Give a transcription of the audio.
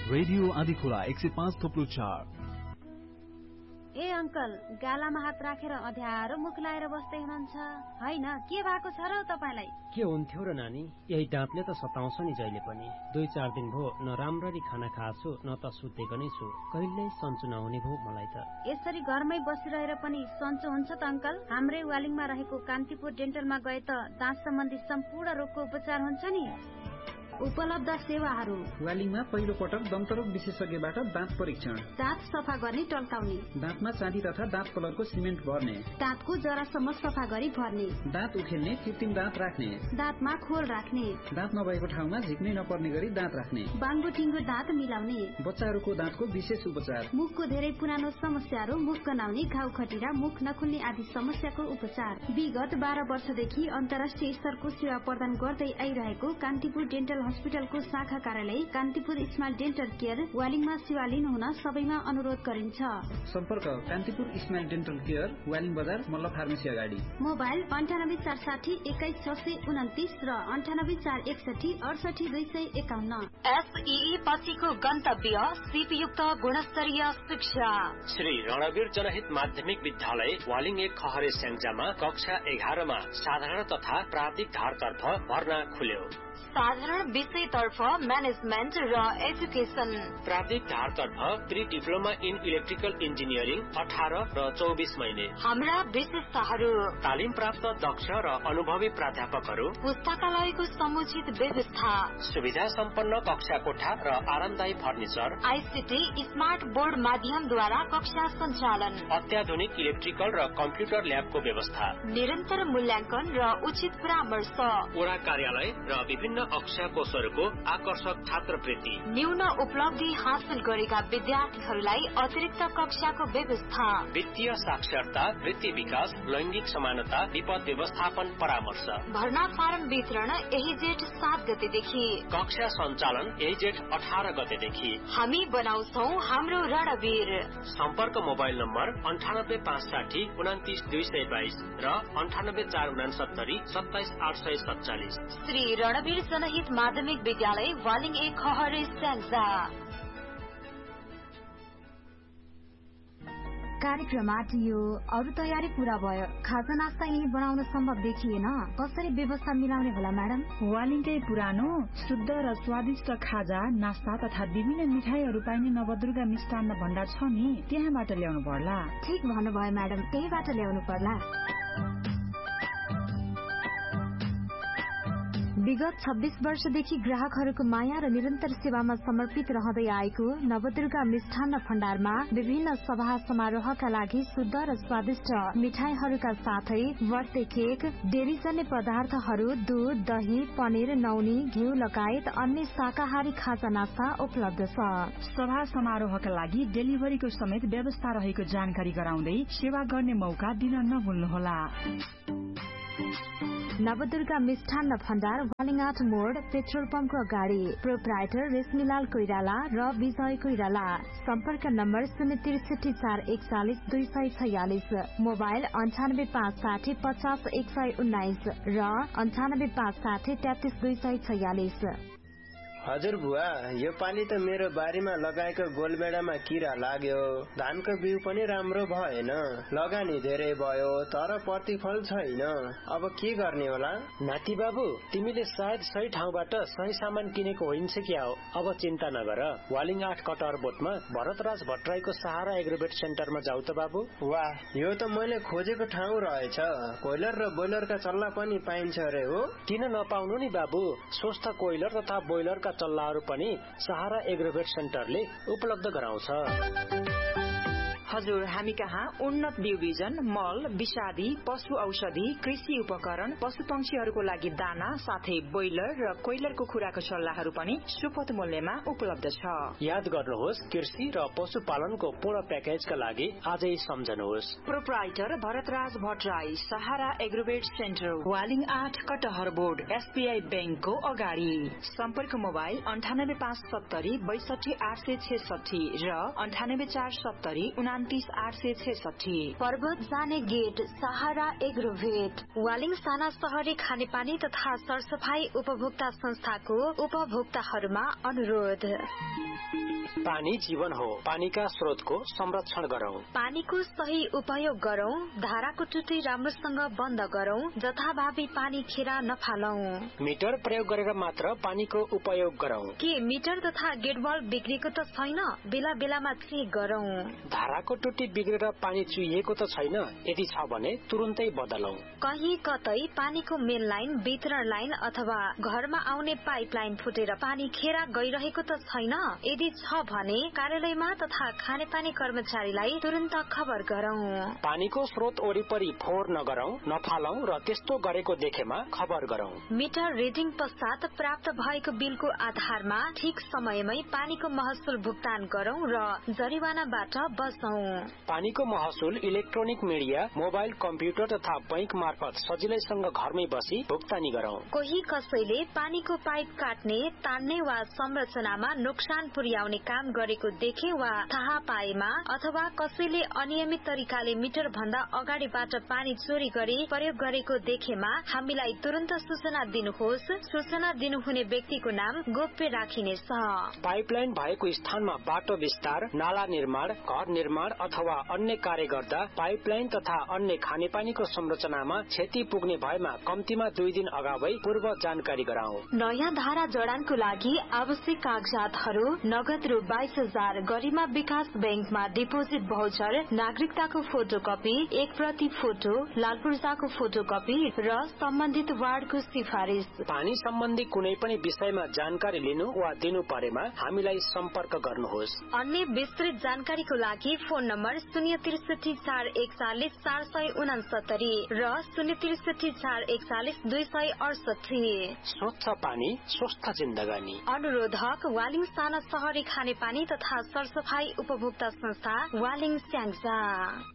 Radio Adhikhola 105.4। ए uncle, गालामा हात राखेर अध्यारो मुख लाएर बस्दै हुनुहुन्छ हैन? के भएको छ र तपाईलाई? के हुन्थ्यो र नानी, यही दाँतले त सताउँछ नि जहिले पनि। 2-4 दिन भो न राम्ररी खाना खाछु न त सुतेको नै छु। कहिल्यै सन्चो नहुने भो मलाई त। यसरी घरमै बसिरहेर पनि सन्चो हुन्छ त अंकल? हाम्रै वालिङमा रहेको कान्तिपुर डेन्टलमा गए त दाँत सम्बन्धी सम्पूर्ण रोगको उपचार हुन्छ नि। उपलब्ध सेवाहरू: वालिङमा पहिलो पटक दन्तरोग विशेषज्ञबाट दाँत परीक्षण, दाँत सफा गर्ने टल्काउने, दाँतमा चाँदी तथा दाँत कलरको सिमेन्ट भर्ने, दाँतको जरासम्म सफा गरी भर्ने, दाँत उखेल्ने कृत्रिम दाँत राख्ने, दाँतमा खोल राख्ने, दाँत नभएको ठाउँमा झिक्नै नपर्ने गरी दाँत राख्ने, बाङ्गो टिङ्गो दाँत मिलाउने, बच्चाहरूको दाँतको विशेष उपचार, मुखको धेरै पुरानो समस्याहरू, मुख गनाउने, घाउ खटिरा, मुख नखुल्ने आदि समस्याको उपचार। विगत 12 वर्षदेखि अन्तर्राष्ट्रिय स्तरको सेवा प्रदान गर्दै आइरहेको कान्तिपुर डेन्टल हस्पिटलको शाखा कार्यालय कान्तिपुर स्माइल डेन्टल केयर वालिङमा सेवा लिनुहुन सबैमा अनुरोध गरिन्छ। सम्पर्क Kantipur smile dental care, Waling बजार, मल्ल फार्मेसी अगाडि। मोबाइल 98 460 21429 र 98 461 68 251। SEE पछिको गन्तव्य सिपयुक्त गुणस्तरीय शिक्षा। श्री रणवीर जनहित माध्यमिक विद्यालय वालिङ 1 खहरे स्याङ्जामा कक्षा 11 मा साधारण तथा प्राविधिक धारतर्फ भर्ना खुल्यो। साधारण विषयतर्फ म्यानेजमेन्ट र एजुकेसन, प्राविधिक धारतर्फ pre diploma in electrical engineering 18 र 24 महिने। हाम्रा विशेषताहरू: तालिम प्राप्त दक्ष र अनुभवी प्राध्यापकहरू, पुस्तकालयको समुचित व्यवस्था, सुविधा सम्पन्न कक्षा कोठा र आरामदायी फर्निचर, ICT स्मार्ट बोर्ड माध्यमद्वारा कक्षा सञ्चालन, अत्याधुनिक इलेक्ट्रिकल र कम्प्युटर ल्याबको व्यवस्था, निरन्तर मूल्याङ्कन र उचित परामर्श, वडा कार्यालय र विभिन्न अक्षय कोषहरूको आकर्षक छात्रवृत्ति, न्यून उपलब्धि हासिल गरेका विद्यार्थीहरूलाई अतिरिक्त कक्षाको व्यवस्था, वित्तीय साक्षरता, वृत्ति विकास, लैंगिक समानता, विपद व्यवस्थापन परामर्श। भर्ना फारम वितरण यही जेठ 7 गतेदेखि, कक्षा सञ्चालन यही जेठ 18 गतेदेखि। हामी बनाउँछौ हाम्रो रणवीर। सम्पर्क मोबाइल नम्बर 98 560 29 222 र 98 469 27 847। श्री रणवीर जनहित माध्यमिक विद्यालय वालिङ 1 खहरे स्याङ्जा। कार्यक्रम आटियो। अरू तयारी पूरा भयो। खाजा नास्ता यही बनाउन सम्भव देखिएन। कसरी व्यवस्था मिलाउने होला म्याडम? वालिङकै पुरानो शुद्ध र स्वादिष्ट खाजा नास्ता तथा विभिन्न मिठाईहरू पाइने नवदुर्गा मिष्टान्न भण्डार छ नि, त्यहाँबाट ल्याउनु पर्ला। ठीक भन्नुभयो म्याडम, त्यहीबाट ल्याउनु पर्ला। विगत 26 वर्षदेखि ग्राहकहरूको माया र निरन्तर सेवामा समर्पित रहँदै आएको नवदुर्गा मिष्ठान्न भण्डारमा विभिन्न सभा समारोहका लागि शुद्ध र स्वादिष्ट मिठाईहरूका साथै बर्थडे केक, डेरीजन्य पदार्थहरू, दूध, दही, पनिर, नौनी, घिउ लगायत अन्य शाकाहारी खाजा नास्ता उपलब्ध छ। सभा समारोहका लागि डेलिभरीको समेत व्यवस्था रहेको जानकारी गराउँदै सेवा गर्ने मौका दिन नभुल्नुहोला। नवदुर्गा मिष्ठान्न भण्डार वालिङ 8 मोड पेट्रोल पम्पको अगाडि। प्रोप्राइटर रेशमीलाल कोइराला र विजय कोइराला। सम्पर्क नम्बर 063 441 246, मोबाइल 98 560 50 119 र 98 560 33 246। हजुर बुवा, यो पाली त मेरो बारीमा लगाएको गोलबेडामा किरा लाग्यो। धानको बिउ पनि राम्रो भएन, लगानी धेरै भयो तर प्रतिफल छैन। अब के गर्ने होला? नाति बाबु, तिमीले सायद सही ठाउँबाट सही सामान किनेको होइन्छ क्या हो। अब चिन्ता नगर, वालिङ 8 कटहर बोटमा भरतराज भट्टराईको सहारा एग्रोवेट सेन्टरमा जाऊ त बाबु। वाह, यो त मैले खोजेको ठाउँ रहेछ। कोइलर र बोइलरका चल्ला पनि पाइन्छ अरे हो? किन नपाउनु नि बाबु, स्वस्थ कोइलर तथा बोइलरका चल्लाहरू पनि सहारा एग्रोवेट सेन्टरले उपलब्ध गराउँछ। हजुर, हामी कहाँ उन्नत बिउ बिजन, मल, विषादी, पशु औषधि, कृषि उपकरण, पशु पंक्षीहरूको लागि दाना साथै बोइलर र कोइलरको खुराको सल्लाहहरू पनि सुपथ मूल्यमा उपलब्ध छ। याद गर्नुहोस्, कृषि र पशुपालनको पूर्ण प्याकेजका लागि आजै सम्झनुहोस्। प्रोप्राइटर भरतराज भट्टराई, सहारा एग्रोवेट सेन्टर, वालिङ 8 कटहर बोर्ड, SBI बैंकको अगाडि। सम्पर्क मोबाइल 98 570 62 866 र 98 470 29 29 पर्वत जाने गेट सहारा एग्रोभेट। वालिङ साना शहरी खानेपानी तथा सरसफाई उपभोक्ता संस्थाको उपभोक्ताहरूमा अनुरोध। पानी जीवन हो, पानीका स्रोतको संरक्षण गरौं। पानीको सही उपयोग गरौं, धाराको टुटी राम्रोसँग बन्द गरौं, जथाभावी पानी खेरा नफालौं। मिटर प्रयोग गरेर मात्र पानीको उपयोग गरौं। के मिटर तथा गेटबल्ब बिग्रेको त छैन? बेला बेलामा चेक गरौं। धाराको टुटी बिग्रेर पानी चुहिएको त छैन? यदि छ भने तुरुन्तै बदलौं। कहीँ कतै पानीको मेन लाइन, वितरण लाइन अथवा घरमा आउने पाइप लाइन फुटेर पानी खेरा गइरहेको त छैन? यदि छ भने कार्यालयमा तथा खानेपानी कर्मचारीलाई तुरन्त खबर गरौं। पानीको स्रोत वरिपरि फोहोर नगरौं, नफालौं र त्यस्तो गरेको देखेमा खबर गरौं। मिटर रिडिङ पश्चात प्राप्त भएको बिलको आधारमा ठिक समयमै पानीको महसुल भुक्तान गरौं र जरिवानाबाट बचौं। पानीको महसुल इलेक्ट्रोनिक मिडिया, मोबाइल, कम्प्युटर तथा बैंक मार्फत सजिलैसँग घरमै बसी भुक्तानी गरौं। कोही कसैले पानीको पाइप काट्ने, तान्ने वा संरचनामा नोक्सान पुर्याउने काम गरेको देखे वा थाहा पाएमा अथवा कसैले अनियमित तरिकाले मिटर भन्दा अगाडिबाट पानी चोरी गरी प्रयोग गरेको देखेमा हामीलाई तुरन्त सूचना दिनुहोस्। सूचना दिनुहुने व्यक्तिको नाम गोप्य राखिनेछ। पाइपलाइन भएको स्थानमा बाटो विस्तार, नाला निर्माण, घर निर्माण अथवा अन्य कार्य गर्दा पाइपलाइन तथा अन्य खानेपानीको संरचनामा क्षति पुग्ने भएमा कम्तीमा 2 दिन अगावै पूर्व जानकारी गराऊ। नयाँ धारा जडानको लागि आवश्यक कागजातहरू नगद रु 22,000, गरिमा विकास बैंकमा डिपोजिट भाउचर, नागरिकताको फोटोकपी, 1 प्रति फोटो, लाल पूर्जाको फोटोकपी र सम्बन्धित वार्डको सिफारिस। पानी सम्बन्धी कुनै पनि विषयमा जानकारी लिनु वा दिनु परेमा हामीलाई सम्पर्क गर्नुहोस्। अन्य विस्तृत जानकारीको लागि फोन नम्बर 063 441 469 र 063 441 268। स्वच्छ पानी, स्वस्थ जिन्दगानी। अनुरोधक वालिङ साना शहरी खानेपानी तथा सरसफाई उपभोक्ता संस्था वालिङ स्याङ्जा।